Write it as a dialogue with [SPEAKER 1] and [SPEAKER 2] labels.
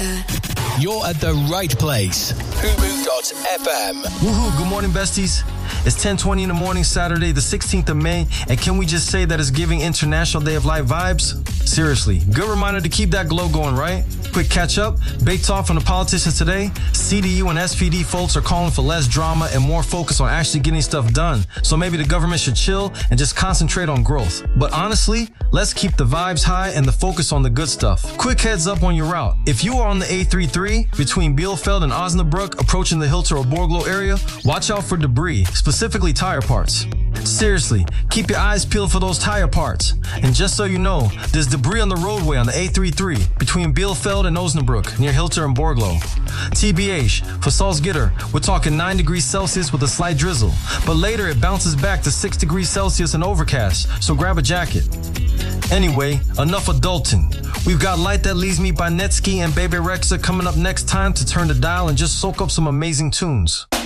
[SPEAKER 1] that.
[SPEAKER 2] You're at the right place. Fubu.fm.
[SPEAKER 3] Woohoo, good morning, besties. It's 10:20 in the morning, Saturday, the 16th of May, and can we just say that it's giving International Day of Light vibes? Seriously, good reminder to keep that glow going, right? Quick catch up, big talk from the politicians today. CDU and SPD folks are calling for less drama and more focus on actually getting stuff done. So maybe the government should chill and just concentrate on growth. But honestly, let's keep the vibes high and the focus on the good stuff. Quick heads up on your route. If you are on the A33 between Bielefeld and Osnabrück approaching the Hilter or Borglo area, watch out for debris, specifically tire parts. Seriously, keep your eyes peeled for those tire parts. And just so you know, there's debris on the roadway on the A33 between Bielefeld and Osnabrück near Hilter and Borglo. TBH, for Salzgitter, we're talking 9 degrees Celsius with a slight drizzle, but later it bounces back to 6 degrees Celsius and overcast, so grab a jacket. Anyway, enough adulting. We've got Light That Leaves Me by Netsky and Bebe Rexha coming up next time to turn the dial and just soak up some amazing tunes.